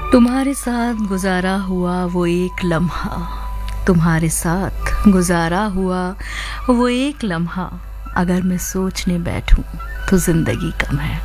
तुम्हारे साथ गुजारा हुआ वो एक लम्हा, तुम्हारे साथ गुजारा हुआ वो एक लम्हा, अगर मैं सोचने बैठूं तो जिंदगी कम है।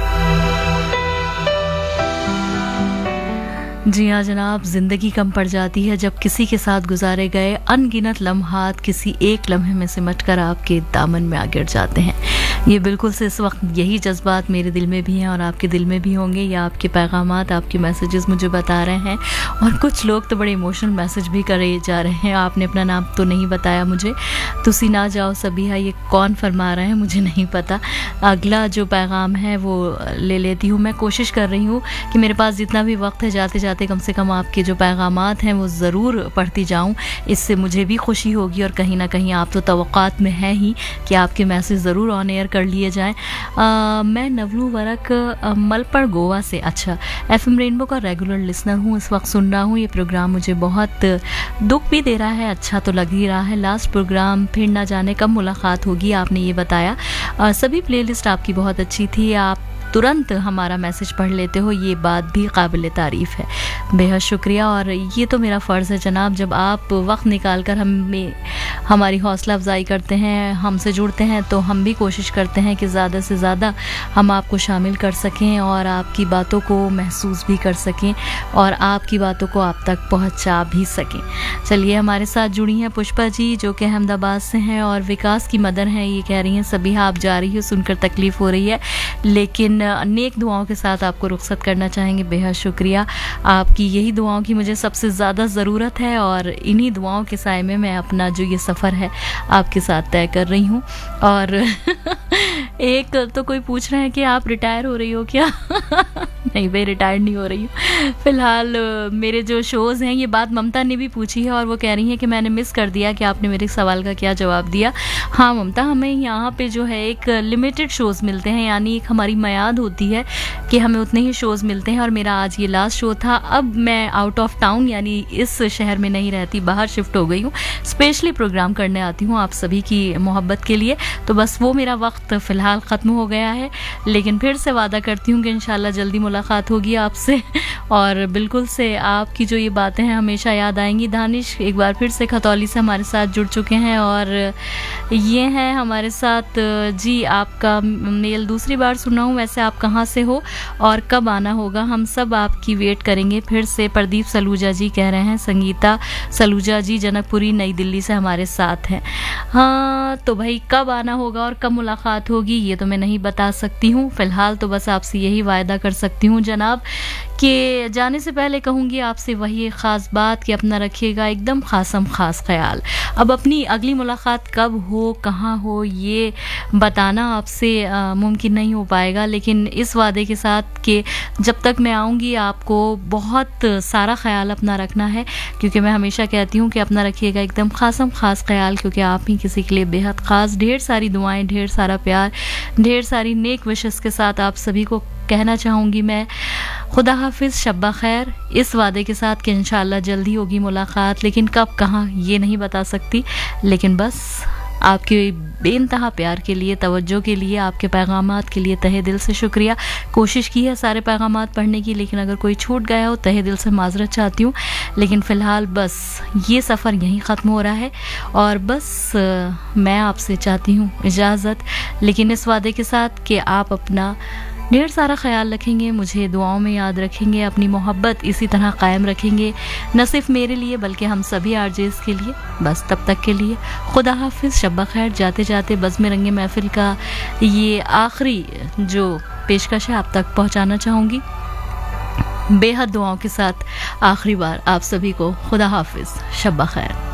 जी हाँ जनाब, ज़िंदगी कम पड़ जाती है जब किसी के साथ गुजारे गए अनगिनत लम्हात किसी एक लम्हे में सिमटकर आपके दामन में आ गिर जाते हैं। ये बिल्कुल से इस वक्त यही जज्बात मेरे दिल में भी हैं और आपके दिल में भी होंगे। या आपके पैगामात, आपके मैसेजेस मुझे बता रहे हैं और कुछ लोग तो बड़े इमोशनल मैसेज भी करे जा रहे हैं। आपने अपना नाम तो नहीं बताया मुझे। तुसी ना जाओ सबिहा, ये कौन फरमा रहा है मुझे नहीं पता। अगला जो पैगाम है वो ले लेती हूँ। मैं कोशिश कर रही हूँ कि मेरे पास जितना भी वक्त है जाते जाते कम से कम आपके जो पैगामात हैं वो ज़रूर पढ़ती जाऊँ। इससे मुझे भी खुशी होगी और कहीं ना कहीं आप तो तवक्कात में है ही कि आपके मैसेज ज़रूर ऑन एयर कर लिए जाएं। मैं नवलू वरक मलपड़ गोवा से अच्छा FM रेनबो का रेगुलर लिसनर हूँ, इस वक्त सुन रहा हूँ। ये प्रोग्राम मुझे बहुत दुख भी दे रहा है, अच्छा तो लग ही रहा है। लास्ट प्रोग्राम फिर ना जाने कब मुलाकात होगी, आपने ये बताया। सभी प्लेलिस्ट आपकी बहुत अच्छी थी, आप तुरंत हमारा मैसेज पढ़ लेते हो, ये बात भी काबिल तारीफ़ है। बेहद शुक्रिया। और ये तो मेरा फ़र्ज़ है जनाब, जब आप वक्त निकाल कर हमारी हौसला अफजाई करते हैं, हमसे जुड़ते हैं, तो हम भी कोशिश करते हैं कि ज़्यादा से ज़्यादा हम आपको शामिल कर सकें और आपकी बातों को महसूस भी कर सकें और आपकी बातों को आप तक पहुंचा भी सकें। चलिए, हमारे साथ जुड़ी हैं पुष्पा जी जो कि अहमदाबाद से हैं और विकास की मदर हैं। ये कह रही हैं सबिहा आप जा रही हो, सुनकर तकलीफ़ हो रही है, लेकिन नेक दुआओं के साथ आपको रुखसत करना चाहेंगे। बेहद शुक्रिया, आपकी यही दुआओं की मुझे सबसे ज़्यादा ज़रूरत है और इन्हीं दुआओं के साए में मैं अपना जो ये सफ़र है आपके साथ तय कर रही हूँ। और एक तो कोई पूछ रहे हैं कि आप रिटायर हो रही हो क्या? नहीं भाई, रिटायर नहीं हो रही हूँ। फ़िलहाल मेरे जो शोज़ हैं, ये बात ममता ने भी पूछी है और वो कह रही हैं कि मैंने मिस कर दिया कि आपने मेरे सवाल का क्या जवाब दिया। हाँ ममता, हमें यहाँ पे जो है एक लिमिटेड शोज़ मिलते हैं, यानी एक हमारी मियाद होती है कि हमें उतने ही शोज़ मिलते हैं और मेरा आज ये लास्ट शो था। अब मैं आउट ऑफ टाउन यानी इस शहर में नहीं रहती, बाहर शिफ्ट हो गई हूँ। स्पेशली प्रोग्राम करने आती हूँ आप सभी की मोहब्बत के लिए, तो बस वो मेरा वक्त फ़िलहाल ख़त्म हो गया है। लेकिन फिर से वादा करती हूँ कि इंशाल्लाह जल्दी मुलाकात होगी आपसे और बिल्कुल से आपकी जो ये बातें हैं हमेशा याद आएंगी। दानिश एक बार फिर से खतौली से हमारे साथ जुड़ चुके हैं और ये हैं हमारे साथ। जी, आपका मेल दूसरी बार सुना हूँ, वैसे आप कहाँ से हो और कब आना होगा? हम सब आपकी वेट करेंगे। फिर से प्रदीप सलूजा जी कह रहे हैं, संगीता सलूजा जी जनकपुरी नई दिल्ली से हमारे साथ हैं। हाँ तो भाई, कब आना होगा और कब मुलाकात होगी ये तो मैं नहीं बता सकती हूँ। फ़िलहाल तो बस आपसे यही वायदा कर सकती हूँ जनाब कि जाने से पहले कहूँगी आपसे वही एक ख़ास बात कि अपना रखिएगा एकदम ख़ासम ख़ास ख्याल। अब अपनी अगली मुलाकात कब हो, कहाँ हो, ये बताना आपसे मुमकिन नहीं हो पाएगा, लेकिन इस वादे के साथ कि जब तक मैं आऊँगी आपको बहुत सारा ख्याल अपना रखना है, क्योंकि मैं हमेशा कहती हूँ कि अपना रखिएगा एकदम ख़ासम ख़ास ख्याल, क्योंकि आप ही किसी के लिए बेहद ख़ास। ढेर सारी दुआएं, ढेर सारा प्यार, ढेर सारी नेक विशेस के साथ आप सभी को कहना चाहूँगी मैं खुदा हाफिज़, शब्बा खैर, इस वादे के साथ कि इंशाअल्लाह जल्दी होगी मुलाकात, लेकिन कब कहाँ ये नहीं बता सकती। लेकिन बस आपके बेइंतहा प्यार के लिए, तवज्जो के लिए, आपके पैगामात के लिए तहे दिल से शुक्रिया। कोशिश की है सारे पैगामात पढ़ने की, लेकिन अगर कोई छूट गया हो तहे दिल से माजरत चाहती हूँ। लेकिन फ़िलहाल बस ये सफ़र यहीं ख़त्म हो रहा है और बस मैं आपसे चाहती हूँ इजाज़त, लेकिन इस वादे के साथ कि आप अपना ढेर सारा ख्याल रखेंगे, मुझे दुआओं में याद रखेंगे, अपनी मोहब्बत इसी तरह कायम रखेंगे, न सिर्फ मेरे लिए बल्कि हम सभी आरजेस के लिए। बस तब तक के लिए खुदा हाफिज़, शब्बा खैर। जाते जाते बज़्म रंगे महफिल का ये आखिरी जो पेशकश है आप तक पहुंचाना चाहूँगी बेहद दुआओं के साथ। आखिरी बार आप सभी को खुदा हाफिज़, शब्बा खैर।